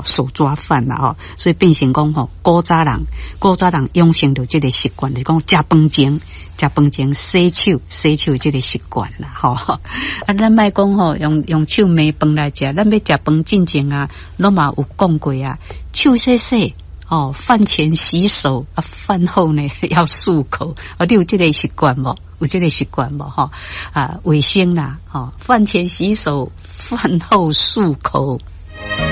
手抓饭啦吼，所以变成讲吼，古早人养成着这个习惯，就是讲食饭前洗手这个习惯啦吼。啊，咱莫讲吼，用手抿饭来食，咱要食饭进前啊，拢嘛有讲过啊，手洗。哦，饭前洗手啊，饭后呢要漱口啊，你有这个习惯无？有这个习惯无？哈啊，卫生啦，哈，饭前洗手，饭后漱口。